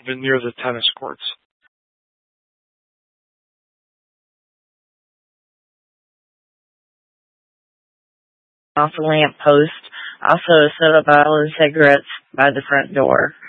near the tennis courts. Off the lamp post. Also a soda bottle and cigarettes by the front door.